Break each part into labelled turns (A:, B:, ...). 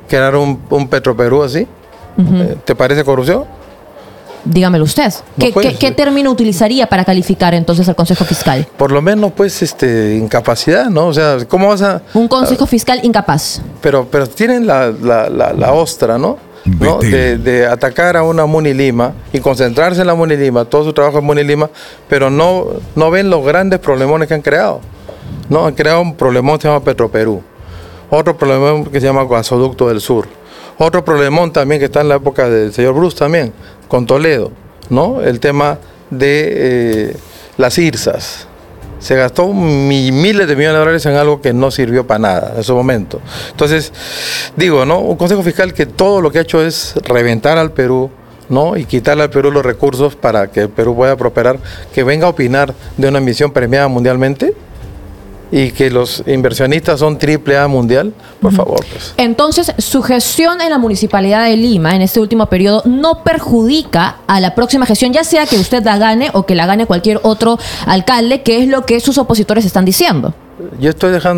A: crear un Petroperú así. ¿Te parece corrupción?
B: Dígamelo usted. ¿Qué término utilizaría para calificar entonces al Consejo Fiscal?
A: Por lo menos, pues, incapacidad, ¿no? O sea, ¿cómo vas a...?
B: Un Consejo Fiscal incapaz.
A: Pero tienen la ostra, ¿no? De atacar a una Munilima y concentrarse en la Munilima, todo su trabajo en Munilima, pero no ven los grandes problemones que han creado. ¿No? Han creado un problemón que se llama Petroperú. Otro problemón que se llama Gasoducto del Sur. Otro problemón también que está en la época del señor Bruce también, con Toledo, ¿no? El tema de las IRSAs. Se gastó miles de millones de dólares en algo que no sirvió para nada en su momento. Entonces, digo, ¿no? Un Consejo Fiscal que todo lo que ha hecho es reventar al Perú, ¿no? Y quitarle al Perú los recursos para que el Perú pueda prosperar, que venga a opinar de una misión premiada mundialmente. Y que los inversionistas son AAA mundial, por favor. Pues.
B: Entonces, su gestión en la Municipalidad de Lima en este último periodo no perjudica a la próxima gestión, ya sea que usted la gane o que la gane cualquier otro alcalde, que es lo que sus opositores están diciendo.
A: Yo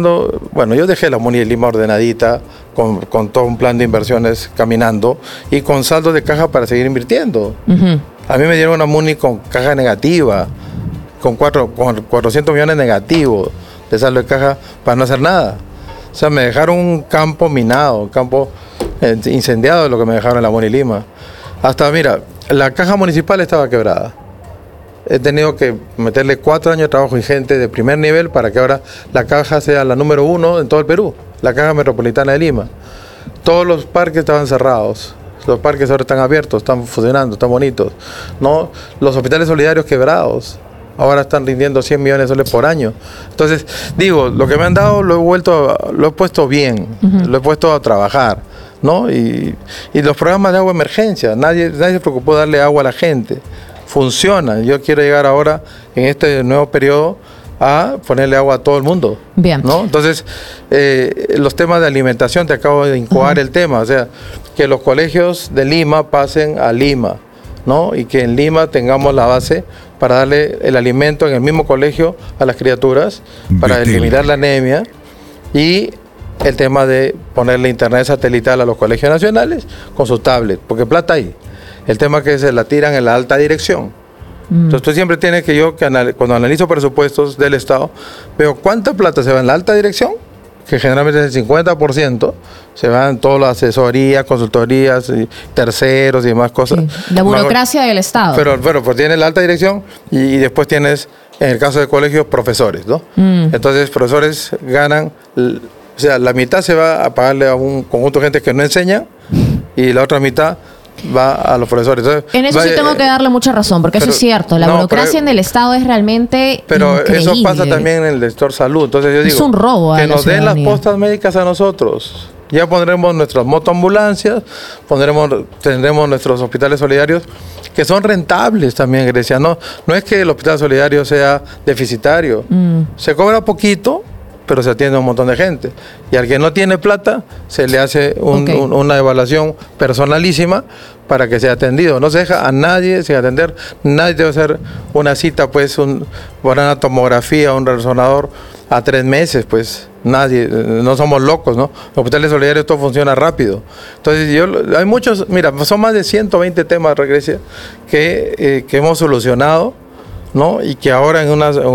A: dejé la Muni de Lima ordenadita, con todo un plan de inversiones caminando y con saldo de caja para seguir invirtiendo. A mí me dieron una Muni con caja negativa, con 400 millones negativos de saldo de caja para no hacer nada. O sea, me dejaron un campo minado, un campo incendiado, lo que me dejaron en la Muni Lima. Hasta, mira, la caja municipal estaba quebrada. He tenido que meterle 4 años de trabajo y gente de primer nivel para que ahora la caja sea la número 1 en todo el Perú, la caja metropolitana de Lima. Todos los parques estaban cerrados. Los parques ahora están abiertos, están funcionando, están bonitos, ¿no? Los hospitales solidarios quebrados. Ahora están rindiendo 100 millones de soles por año. Entonces, digo, lo que me han dado lo he puesto bien, lo he puesto a trabajar, ¿no? Y los programas de agua de emergencia, nadie se preocupó de darle agua a la gente. Funciona. Yo quiero llegar ahora, en este nuevo periodo, a ponerle agua a todo el mundo.
B: Bien.
A: ¿No? Entonces, los temas de alimentación, te acabo de incoar el tema, o sea, que los colegios de Lima pasen a Lima, ¿no? Y que en Lima tengamos la base para darle el alimento en el mismo colegio a las criaturas, para eliminar la anemia, y el tema de ponerle internet satelital a los colegios nacionales con su tablet, porque plata hay. El tema que se la tiran en la alta dirección. Entonces tú siempre tienes cuando analizo presupuestos del Estado, veo cuánta plata se va en la alta dirección, que generalmente es el 50%, se van todas las asesorías, consultorías, y terceros y demás cosas. Sí,
B: la burocracia del Estado.
A: Pero pues tienes la alta dirección y después tienes, en el caso de colegios, profesores, ¿no? Entonces, profesores ganan, o sea, la mitad se va a pagarle a un conjunto de gente que no enseña y la otra mitad va a los profesores. Entonces,
B: en eso sí tengo que darle mucha razón, porque eso es cierto. La burocracia en el Estado es realmente increíble.
A: Eso pasa también en el sector salud. Entonces yo digo,
B: es un robo
A: que nos den las postas médicas a nosotros. Ya pondremos nuestras motoambulancias, tendremos nuestros hospitales solidarios, que son rentables también, Grecia. No es que el hospital solidario sea deficitario. Se cobra poquito, pero se atiende a un montón de gente. Y al que no tiene plata, se le hace una evaluación personalísima para que sea atendido. No se deja a nadie sin atender. Nadie debe hacer una cita, pues, por una tomografía, un resonador a 3 meses, pues. Nadie, no somos locos, ¿no? Los hospitales solidarios todo funciona rápido. Entonces, hay muchos, mira, son más de 120 temas, Grecia, que hemos solucionado, ¿no? Y que ahora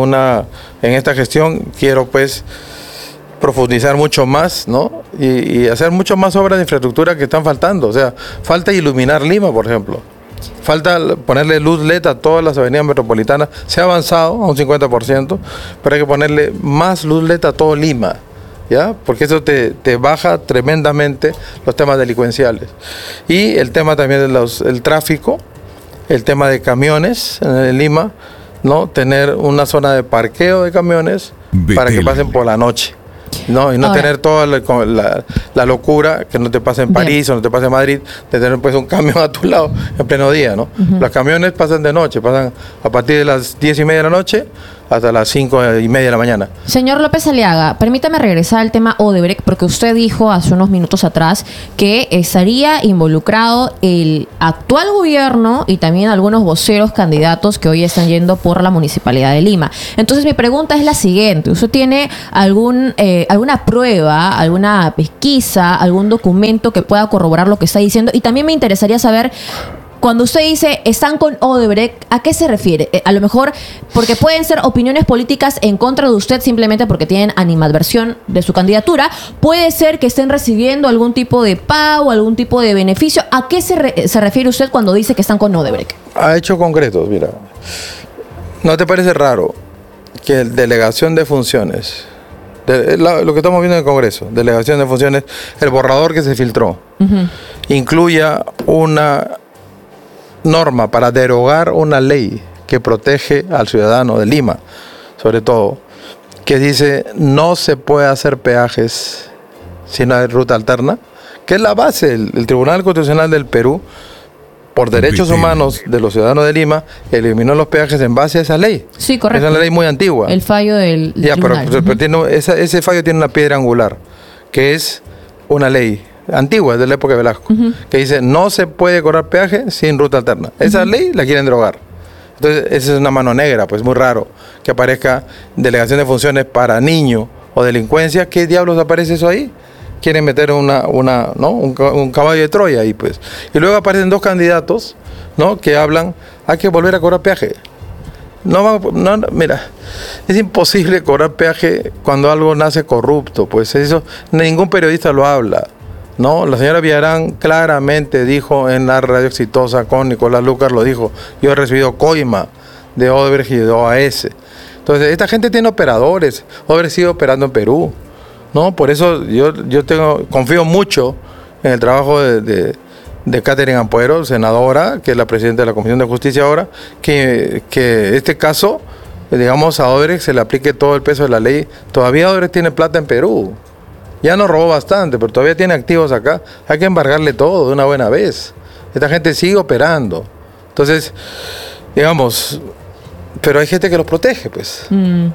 A: en esta gestión quiero, pues, profundizar mucho más, ¿no? Y hacer mucho más obras de infraestructura que están faltando. O sea, falta iluminar Lima, por ejemplo. Falta ponerle luz LED a todas las avenidas metropolitanas. Se ha avanzado a un 50%, pero hay que ponerle más luz LED a todo Lima, ¿ya? Porque eso te baja tremendamente los temas delincuenciales. Y el tema también del tráfico, el tema de camiones en Lima, ¿no? Tener una zona de parqueo de camiones para que pasen por la noche. No, y no ahora, tener toda la locura que no te pasa en París o no te pasa en Madrid, de tener, pues, un camión a tu lado en pleno día, ¿no? Los camiones pasan de noche, pasan a partir de las 10:30 de la noche hasta las 5:30 de la mañana.
B: Señor López Aliaga, permítame regresar al tema Odebrecht, porque usted dijo hace unos minutos atrás que estaría involucrado el actual gobierno y también algunos voceros candidatos que hoy están yendo por la Municipalidad de Lima. Entonces mi pregunta es la siguiente: ¿usted tiene alguna prueba, alguna pesquisa, algún documento que pueda corroborar lo que está diciendo? Y también me interesaría saber, cuando usted dice están con Odebrecht, ¿a qué se refiere? A lo mejor porque pueden ser opiniones políticas en contra de usted simplemente porque tienen animadversión de su candidatura. Puede ser que estén recibiendo algún tipo de pago, algún tipo de beneficio. ¿A qué se refiere usted cuando dice que están con Odebrecht?
A: A hechos concretos, mira. ¿No te parece raro que delegación de funciones, lo que estamos viendo en el Congreso, delegación de funciones, el borrador que se filtró, incluya una norma para derogar una ley que protege al ciudadano de Lima, sobre todo, que dice no se puede hacer peajes si no hay ruta alterna, que es la base del Tribunal Constitucional del Perú, por derechos humanos de los ciudadanos de Lima, eliminó los peajes en base a esa ley.
B: Sí, correcto.
A: Es una ley muy antigua.
B: El fallo del tribunal.
A: Pero ese fallo tiene una piedra angular, que es una ley antigua, de la época de Velasco, que dice no se puede cobrar peaje sin ruta alterna. Esa ley la quieren derogar. Entonces, esa es una mano negra, pues muy raro que aparezca delegación de funciones para niño o delincuencia. ¿Qué diablos aparece eso ahí? Quieren meter un caballo de Troya ahí, pues. Y luego aparecen dos candidatos, ¿no?, que hablan, hay que volver a cobrar peaje. Mira, es imposible cobrar peaje cuando algo nace corrupto, pues eso ningún periodista lo habla. No, la señora Villarán claramente dijo en la radio exitosa con Nicolás Lucas, lo dijo, yo he recibido coima de Odebrecht y de OAS. Entonces, esta gente tiene operadores, Odebrecht sigue operando en Perú, ¿no? Por eso yo confío mucho en el trabajo de Catherine Ampuero, senadora, que es la presidenta de la Comisión de Justicia ahora, que este caso, digamos, a Odebrecht se le aplique todo el peso de la ley. Todavía Odebrecht tiene plata en Perú. Ya nos robó bastante, pero todavía tiene activos acá. Hay que embargarle todo de una buena vez. Esta gente sigue operando. Entonces, digamos, pero hay gente que los protege, pues.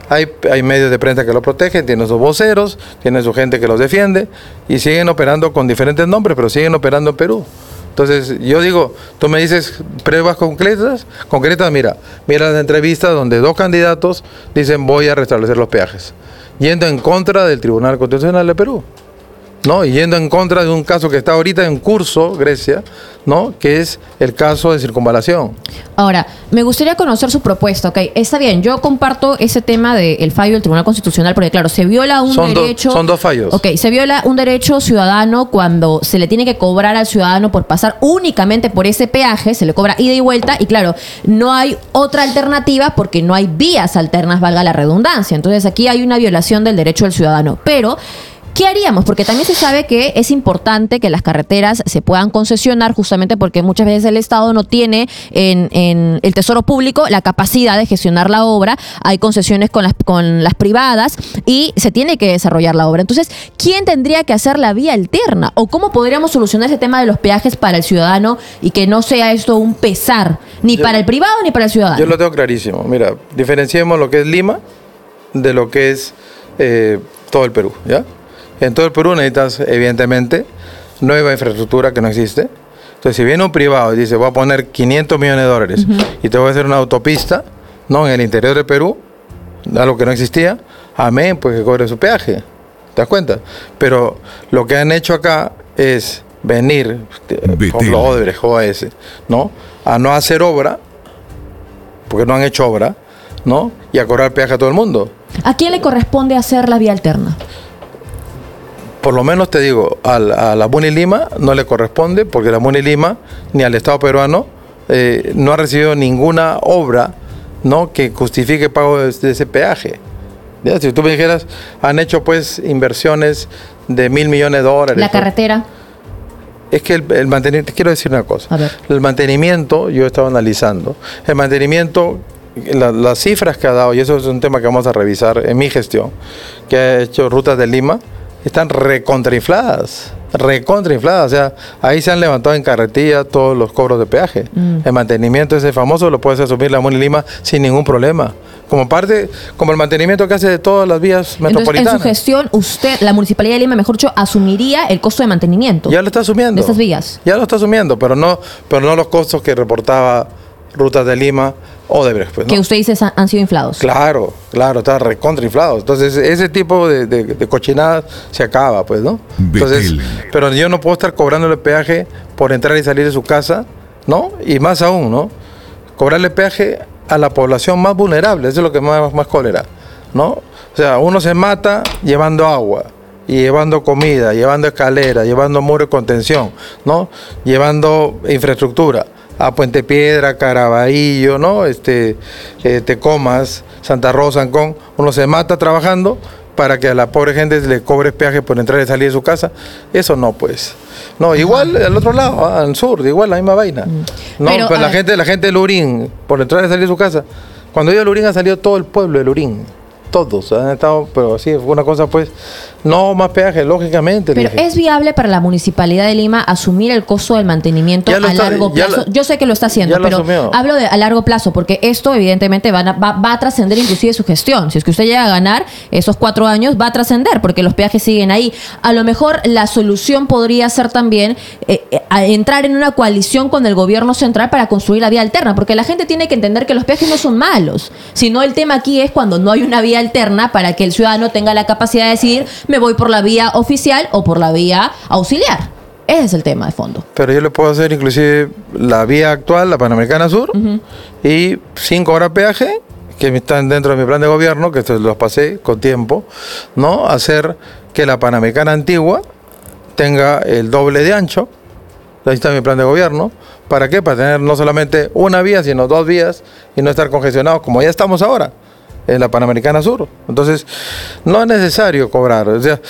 A: Hay medios de prensa que los protegen, tienen sus voceros, tienen su gente que los defiende y siguen operando con diferentes nombres, pero siguen operando en Perú. Entonces, yo digo, tú me dices pruebas concretas, mira las entrevistas donde dos candidatos dicen voy a restablecer los peajes, yendo en contra del Tribunal Constitucional de Perú, ¿no? Y yendo en contra de un caso que está ahorita en curso, Grecia, ¿no?, que es el caso de circunvalación.
B: Ahora, me gustaría conocer su propuesta, ¿ok? Está bien, yo comparto ese tema del fallo del Tribunal Constitucional, porque claro, se viola un derecho...
A: Son dos fallos.
B: Ok, se viola un derecho ciudadano cuando se le tiene que cobrar al ciudadano por pasar únicamente por ese peaje, se le cobra ida y vuelta, y claro, no hay otra alternativa porque no hay vías alternas, valga la redundancia. Entonces aquí hay una violación del derecho del ciudadano, pero... ¿qué haríamos? Porque también se sabe que es importante que las carreteras se puedan concesionar, justamente porque muchas veces el Estado no tiene en el Tesoro Público la capacidad de gestionar la obra. Hay concesiones con las privadas y se tiene que desarrollar la obra. Entonces, ¿quién tendría que hacer la vía alterna? ¿O cómo podríamos solucionar ese tema de los peajes para el ciudadano y que no sea esto un pesar ni para el privado ni para el ciudadano?
A: Yo lo tengo clarísimo. Mira, diferenciemos lo que es Lima de lo que es todo el Perú, ¿ya? En todo el Perú necesitas, evidentemente, nueva infraestructura que no existe. Entonces, si viene un privado y dice, voy a poner 500 millones de dólares y te voy a hacer una autopista, ¿no?, en el interior del Perú, algo que no existía, amén, pues que cobre su peaje. ¿Te das cuenta? Pero lo que han hecho acá es venir, por los Odebrecht, OAS, ¿no?, a no hacer obra, porque no han hecho obra, ¿no?, y a cobrar peaje a todo el mundo.
B: ¿A quién le corresponde hacer la vía alterna?
A: Por lo menos te digo, a la Muni Lima no le corresponde, porque la Muni Lima ni al Estado peruano no ha recibido ninguna obra, ¿no?, que justifique pago de ese peaje. ¿Ya? Si tú me dijeras, han hecho pues inversiones de $1.000 millones.
B: ¿La carretera?
A: Es que el mantenimiento, quiero decir una cosa, el mantenimiento, yo he estado analizando, el mantenimiento, las cifras que ha dado, y eso es un tema que vamos a revisar en mi gestión, que ha hecho Rutas de Lima, están recontrainfladas, o sea, ahí se han levantado en carretilla todos los cobros de peaje. El mantenimiento ese famoso lo puedes asumir la Muni Lima sin ningún problema, como parte, como el mantenimiento que hace de todas las vías metropolitanas.
B: Entonces, en su gestión, usted, la Municipalidad de Lima, mejor dicho, asumiría el costo de mantenimiento.
A: Ya lo está asumiendo.
B: De esas vías.
A: Ya lo está asumiendo, pero no los costos que reportaba Rutas de Lima o de Brecht, pues, ¿no?
B: Que usted dice han sido inflados.
A: Claro, está recontrainflado. Entonces, ese tipo de cochinadas se acaba, pues, ¿no? Entonces, pero yo no puedo estar cobrándole peaje por entrar y salir de su casa, ¿no? Y más aún, ¿no? Cobrarle peaje a la población más vulnerable, eso es lo que más cólera, ¿no? O sea, uno se mata llevando agua, y llevando comida, llevando escaleras, llevando muro de contención, ¿no? Llevando infraestructura a Puente Piedra, Caraballo, ¿no? Tecomas, Santa Rosa, Ancón. Uno se mata trabajando para que a la pobre gente le cobre peaje por entrar y salir de su casa. Eso no, pues. No, igual al otro lado, al sur, igual la misma vaina. No,
B: pero
A: la gente de Lurín, por entrar y salir de su casa. Cuando yo a Lurín ha salido todo el pueblo de Lurín. Todos han estado, pero sí, fue una cosa, pues, no más peaje, lógicamente.
B: Pero ¿es viable para la Municipalidad de Lima asumir el costo del mantenimiento a largo plazo? Yo sé que lo está haciendo, pero hablo de a largo plazo, porque esto evidentemente va a trascender inclusive su gestión. Si es que usted llega a ganar esos 4 años, va a trascender, porque los peajes siguen ahí. A lo mejor la solución podría ser también entrar en una coalición con el gobierno central para construir la vía alterna, porque la gente tiene que entender que los peajes no son malos, sino el tema aquí es cuando no hay una vía alterna para que el ciudadano tenga la capacidad de decidir, me voy por la vía oficial o por la vía auxiliar. Ese es el tema de fondo.
A: Pero yo le puedo hacer inclusive la vía actual, la Panamericana Sur, y 5 horas peaje, que están dentro de mi plan de gobierno, que estos los pasé con tiempo, ¿no? Hacer que la Panamericana Antigua tenga el doble de ancho, ahí está mi plan de gobierno. ¿Para qué? Para tener no solamente una vía, sino 2 vías y no estar congestionados como ya estamos ahora en la Panamericana Sur. Entonces, no es necesario cobrar. O sea,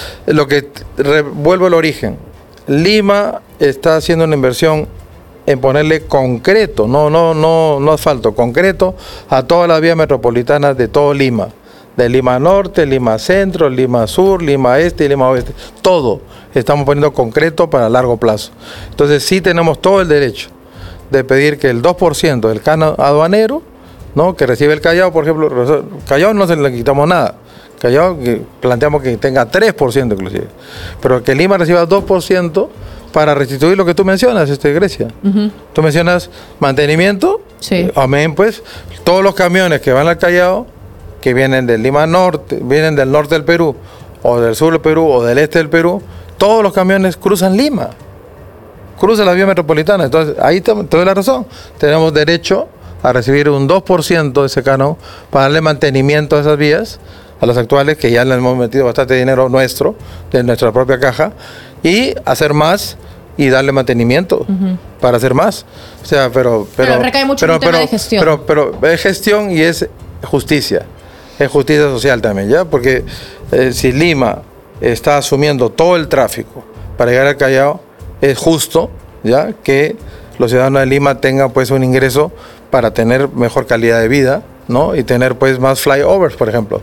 A: vuelvo al origen. Lima está haciendo una inversión en ponerle concreto, no asfalto, concreto a todas las vías metropolitanas de todo Lima. De Lima Norte, Lima Centro, Lima Sur, Lima Este y Lima Oeste. Todo estamos poniendo concreto para largo plazo. Entonces, sí tenemos todo el derecho de pedir que el 2% del canon aduanero, ¿no? Que recibe el Callao, por ejemplo, Callao no se le quitamos nada. Callao planteamos que tenga 3% inclusive. Pero que Lima reciba 2% para restituir lo que tú mencionas, Grecia. Tú mencionas mantenimiento.
B: Sí.
A: Amén, pues. Todos los camiones que van al Callao, que vienen del Lima Norte, vienen del norte del Perú, o del sur del Perú, o del este del Perú, todos los camiones cruzan Lima. Cruzan la vía metropolitana. Entonces, ahí te doy la razón. Tenemos derecho a recibir un 2% de ese canon para darle mantenimiento a esas vías, a las actuales, que ya le hemos metido bastante dinero nuestro, de nuestra propia caja, y hacer más y darle mantenimiento para hacer más. O sea, pero
B: recae mucho en un tema de gestión.
A: Pero es gestión y es justicia. Es justicia social también, ¿ya? Porque si Lima está asumiendo todo el tráfico para llegar al Callao, es justo, ¿ya? Que los ciudadanos de Lima tengan, pues, un ingreso para tener mejor calidad de vida, ¿no? Y tener, pues, más flyovers, por ejemplo.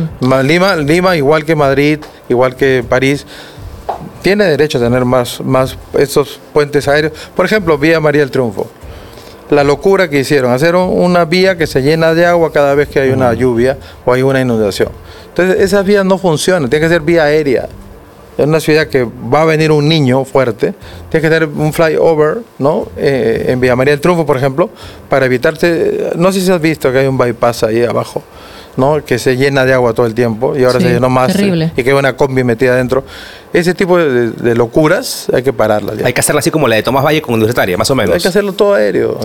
A: Lima, igual que Madrid, igual que París, tiene derecho a tener más estos puentes aéreos. Por ejemplo, Vía María del Triunfo. La locura que hicieron, hacer una vía que se llena de agua cada vez que hay una lluvia o hay una inundación. Entonces, esas vías no funcionan, tiene que ser vía aérea. En una ciudad que va a venir un niño fuerte, tiene que tener un flyover, ¿no? En Villa María del Triunfo, por ejemplo, para evitarte. No sé si has visto que hay un bypass ahí abajo, ¿no? Que se llena de agua todo el tiempo y ahora se llenó más.
B: Terrible.
A: Y que hay una combi metida adentro. Ese tipo de locuras hay que pararlas. Ya.
C: Hay que hacerla así como la de Tomás Valle con Universitaria, más o menos.
A: Hay que hacerlo todo aéreo.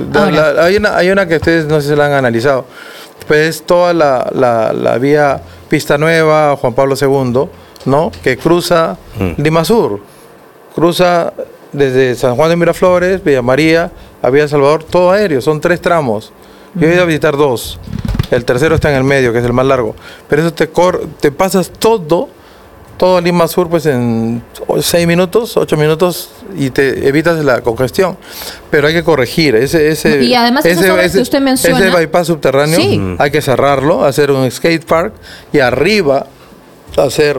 A: Hay una que ustedes no sé si la han analizado. Pues toda la vía Pista Nueva, Juan Pablo II, ¿no? Que cruza Lima Sur, cruza desde San Juan de Miraflores, Villa María, a Villa Salvador, todo aéreo, son 3 tramos. Yo he ido a visitar 2, el tercero está en el medio, que es el más largo, pero eso te pasas todo Lima Sur, pues en 6 minutos, 8 minutos, y te evitas la congestión. Pero hay que corregir
B: y además que usted menciona,
A: ese bypass subterráneo, hay que cerrarlo, hacer un skate park, y arriba hacer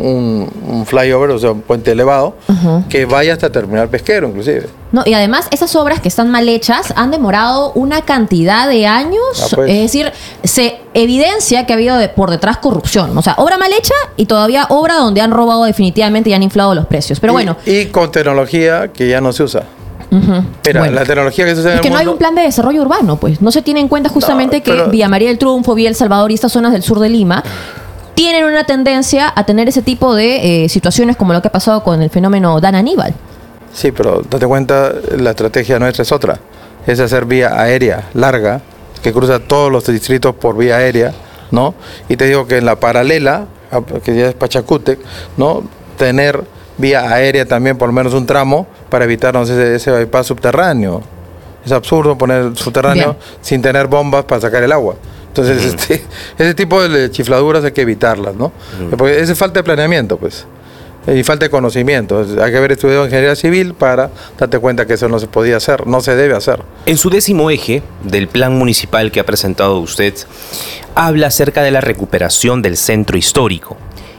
A: un flyover, o sea, un puente elevado, que vaya hasta Terminal Pesquero, inclusive.
B: No, y además esas obras que están mal hechas han demorado una cantidad de años,
A: pues.
B: es decir, se evidencia que ha habido por detrás corrupción, o sea, obra mal hecha y todavía obra donde han robado definitivamente y han inflado los precios, pero bueno.
A: Y con tecnología que ya no se usa. Mira,
B: Bueno.
A: la tecnología que se usa en
B: Es que
A: el
B: no hay
A: mundo,
B: un plan de desarrollo urbano, pues. No se tiene en cuenta justamente
A: No,
B: que
A: pero-
B: Villa María del Triunfo, Villa El Salvador y estas zonas del sur de Lima tienen una tendencia a tener ese tipo de situaciones como lo que ha pasado con el fenómeno Dan Aníbal.
A: Sí, pero date cuenta, la estrategia nuestra es otra. Es hacer vía aérea larga, que cruza todos los distritos por vía aérea, ¿no? Y te digo que en la paralela, que ya es Pachacútec, ¿no? Tener vía aérea también, por lo menos un tramo, para evitarnos ese bypass subterráneo. Es absurdo poner subterráneo
B: Bien.
A: sin tener bombas para sacar el agua. Entonces, ese tipo de chifladuras hay que evitarlas, ¿no? Porque es falta de planeamiento, pues. Y falta de conocimiento. Hay que haber estudiado ingeniería civil para darte cuenta que eso no se podía hacer, no se debe hacer.
C: En su 10º eje del plan municipal que ha presentado usted, habla acerca de la recuperación del centro histórico.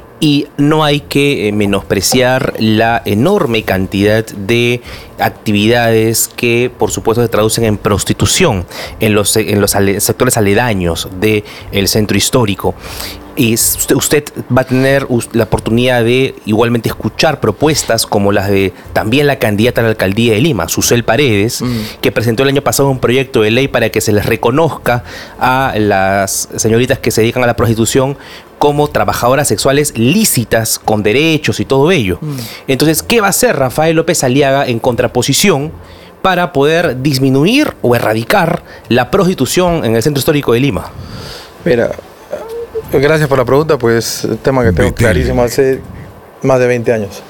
C: Y no hay que menospreciar la enorme cantidad de actividades que, por supuesto, se traducen en prostitución en los sectores aledaños del centro histórico. Y usted va a tener la oportunidad de igualmente escuchar propuestas como las de también la candidata a la alcaldía de Lima, Susel Paredes, que presentó el año pasado un proyecto de ley para que se les reconozca a las señoritas que se dedican a la prostitución como trabajadoras sexuales lícitas, con derechos y todo ello. Entonces, ¿qué va a hacer Rafael López Aliaga en contraposición para poder disminuir o erradicar la prostitución en el centro histórico de Lima?
A: Mira, gracias por la pregunta, pues un tema que tengo clarísimo hace más de 20 años.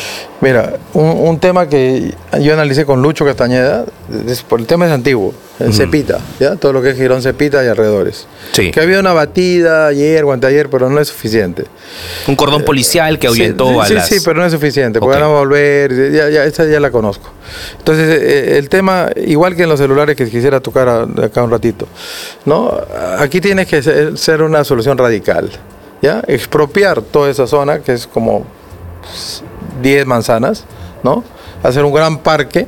A: Mira, un tema que yo analicé con Lucho Castañeda, el tema es antiguo, el Cepita, ¿ya? Todo lo que es Girón Cepita y alrededores.
C: Sí.
A: Que había una batida ayer o anteayer, pero no es suficiente.
C: Un cordón policial que ahuyentó a las...
A: Sí, pero no es suficiente, porque
C: Ok.
A: van a volver, esta ya la conozco. Entonces, el tema, igual que en los celulares que quisiera tocar acá un ratito, ¿no? Aquí tiene que ser una solución radical, ¿ya? Expropiar toda esa zona, que es como 10 manzanas, ¿no? Hacer un gran parque,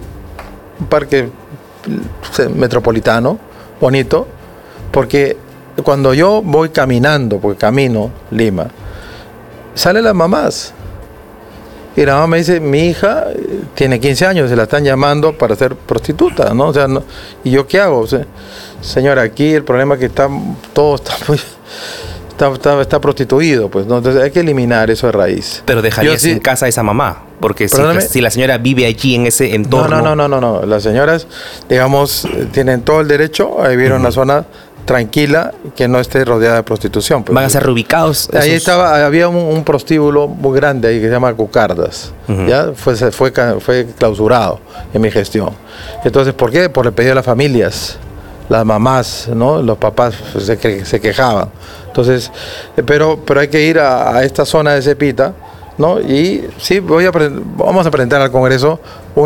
A: metropolitano, bonito, porque cuando yo voy caminando, porque camino Lima, salen las mamás. Y la mamá me dice, mi hija tiene 15 años, se la están llamando para ser prostituta, ¿no? O sea, ¿y yo qué hago? O sea, señora, aquí el problema es que todo está prostituido, pues, ¿no? Entonces hay que eliminar eso de raíz.
C: Pero dejarías
A: Yo sí-
C: en casa a esa mamá, porque
A: Perdóname.
C: si la señora vive allí en ese entorno...
A: No. Las señoras, digamos, tienen todo el derecho a vivir en una zona tranquila que no esté rodeada de prostitución. Pues.
C: Van a ser reubicados.
A: Ahí
C: esos-
A: había un prostíbulo muy grande ahí que se llama Cucardas. ¿Ya? Fue clausurado en mi gestión. Entonces, ¿por qué? Por el pedido de las familias. Las mamás, ¿no? Los papás se quejaban. Entonces, pero hay que ir a esta zona de Cepita, ¿no? Y sí, vamos a presentar al Congreso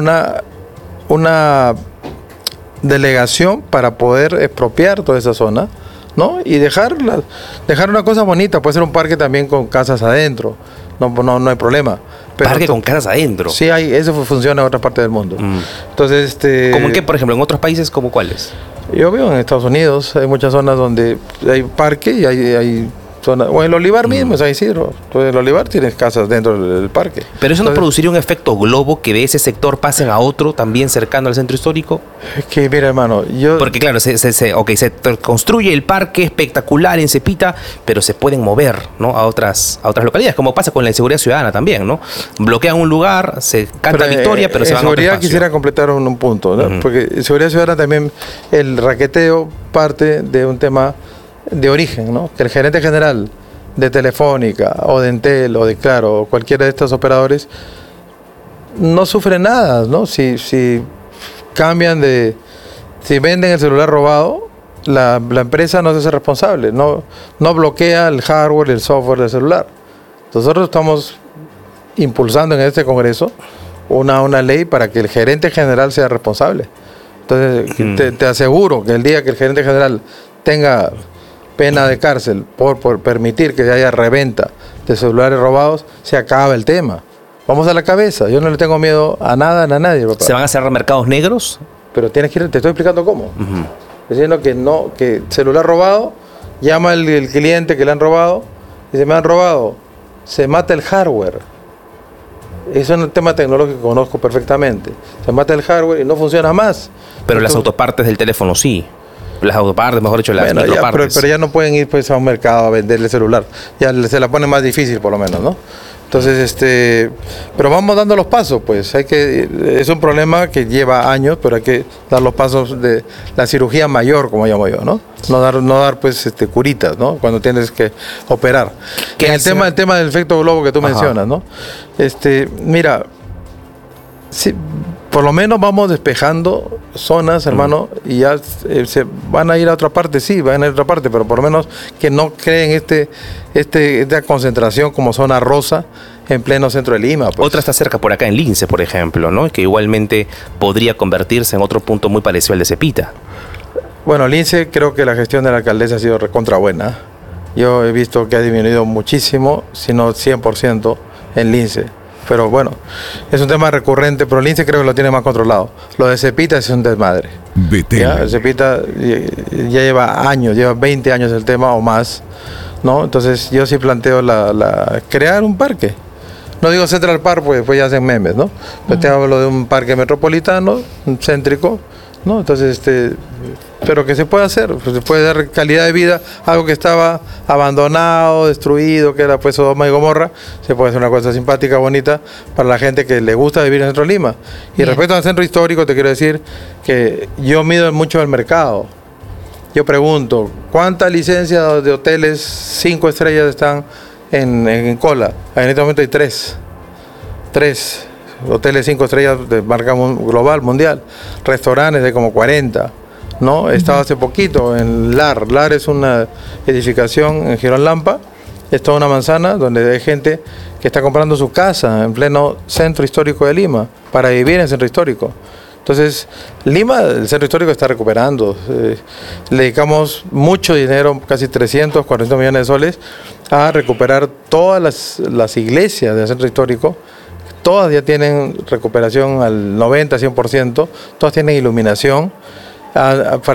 A: una delegación para poder expropiar toda esa zona, ¿no? Y dejar una cosa bonita, puede ser un parque también con casas adentro, no hay problema. Pero
C: parque con casas adentro.
A: Sí, eso funciona en otras partes del mundo. Entonces,
C: ¿Cómo en qué, por ejemplo? ¿En otros países como cuáles?
A: yo veo en Estados Unidos, hay muchas zonas donde hay parque y hay zonas, o en el Olivar mismo, San Isidro. Entonces, en el Olivar tienes casas dentro del parque.
C: ¿Pero eso no
A: Entonces,
C: produciría un efecto globo que de ese sector pasen a otro también cercano al centro histórico?
A: es que, mira, hermano,
C: Porque claro, se construye el parque espectacular en Cepita, pero se pueden mover, ¿no? a otras localidades, como pasa con la inseguridad ciudadana también, ¿no? Bloquean un lugar, se canta victoria, pero se van a otro
A: seguridad
C: espacio.
A: quisiera completar un punto, ¿no? Porque en seguridad ciudadana también el raqueteo parte de un tema de origen, ¿no? Que el gerente general de Telefónica o de Entel o de Claro o cualquiera de estos operadores no sufre nada, ¿no? Si venden el celular robado, la empresa no se hace responsable, no bloquea el hardware, el software del celular. Nosotros estamos impulsando en este Congreso una ley para que el gerente general sea responsable. Entonces, te aseguro que el día que el gerente general tenga pena de cárcel por permitir que haya reventa de celulares robados, se acaba el tema. Vamos a la cabeza. Yo no le tengo miedo a nada, a nadie, papá.
C: ¿Se van a cerrar mercados negros?
A: Pero tienes que ir, te estoy explicando cómo. Diciendo que no, que celular robado, llama el cliente que le han robado, dice, me han robado, se mata el hardware. Eso es un tema tecnológico que conozco perfectamente. Se mata el hardware y no funciona más.
C: Pero las autopartes del teléfono sí. Las autopartes, mejor dicho, las
A: bueno,
C: micropartes.
A: pero ya no pueden ir pues a un mercado a venderle celular. Ya se la pone más difícil por lo menos, ¿no? Entonces, pero vamos dando los pasos, pues. Es un problema que lleva años, pero hay que dar los pasos de la cirugía mayor, como llamo yo, ¿no? No dar pues, curitas, ¿no? Cuando tienes que operar. En el tema del efecto globo que tú mencionas, ¿no? Mira, sí, por lo menos vamos despejando zonas, hermano, y ya se van a ir a otra parte, sí, van a ir a otra parte, pero por lo menos que no creen esta concentración como zona rosa en pleno centro de Lima. Pues.
C: Otra está cerca por acá en Lince, por ejemplo, ¿no? Que igualmente podría convertirse en otro punto muy parecido al de Cepita.
A: Bueno, Lince, creo que la gestión de la alcaldesa ha sido recontra buena. Yo he visto que ha disminuido muchísimo, si no 100% en Lince. Pero bueno, es un tema recurrente, pero Lince creo que lo tiene más controlado. Lo de Cepita es un desmadre. Cepita ya lleva años, lleva 20 años el tema o más, ¿no? Entonces yo sí planteo crear un parque. No digo Central Park, pues ya hacen memes, ¿no? Pero te hablo de un parque metropolitano, céntrico, ¿no? Entonces, pero que se puede hacer, pues se puede dar calidad de vida, algo que estaba abandonado, destruido, que era pues Sodoma y Gomorra, se puede hacer una cosa simpática, bonita, para la gente que le gusta vivir en Centro Lima. Y respecto al centro histórico, te quiero decir que yo mido mucho el mercado. Yo pregunto, ¿cuántas licencias de hoteles 5 estrellas están en cola? En este momento hay 3 hoteles 5 estrellas de marca global, mundial, restaurantes de como 40, ¿no? He estado hace poquito en LAR. LAR es una edificación en Girón Lampa, es toda una manzana donde hay gente que está comprando su casa en pleno centro histórico de Lima, para vivir en el centro histórico. Entonces, Lima, el centro histórico está recuperando. Le dedicamos mucho dinero, casi 300, 400 millones de soles, a recuperar todas las iglesias del centro histórico. Todas ya tienen recuperación al 90, 100%, todas tienen iluminación.